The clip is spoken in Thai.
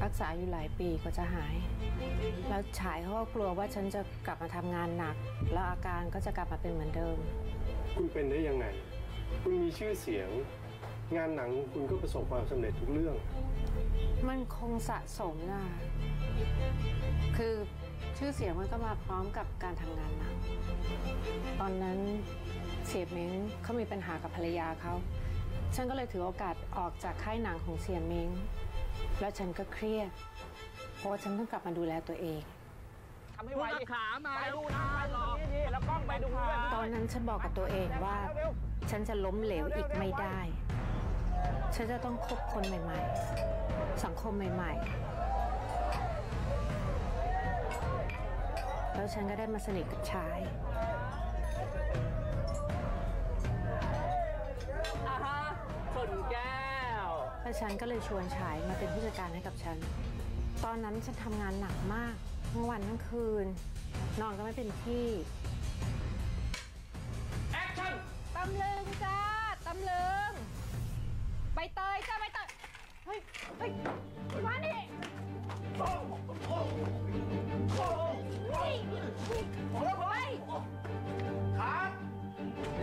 รักษาอยู่หลายปีกว่าจะหาย แล้วฉายเขาก็กลัวว่าฉันจะกลับมาทำงานหนักแล้วอาการก็จะกลับมาเป็นเหมือนเดิมคุณเป็นได้ยังไงคุณมีชื่อเสียงงานหนังคุณก็ประสบความสำเร็จทุกเรื่องมันคงสะสมนะคือชื่อเสียงมันก็มาพร้อมกับการทำงานหนักตอนนั้นเสียเม้งเขามีปัญหากับภรรยาเขาฉันก็เลยถือโอกาสออกจากค่ายหนังของเสียเม้งแล้วฉันก็เครียดเพราะว่าฉันต้องกลับมาดูแลตัวเองทำให้ไวขามาไปดูนะรอแล้วกล้องไปดูตอนนั้นฉันบอกกับตัวเองว่าฉันจะล้มเหลวอีกไม่ได้ฉันจะต้องคบคนใหม่ๆสังคมใหม่ๆแล้วฉันก็ได้มาสนิทกับชายชนแก้วแล้วฉันก็เลยชวนชายมาเป็นผู้จัดการให้กับฉันตอนนั้นฉันทำงานหนักมากทั้งวันทั้งคืนนอนก็ไม่เป็นที่แอคชั่นตำลึงจ้าตำลึงใบเตยจ้าใบเตยเฮ้ย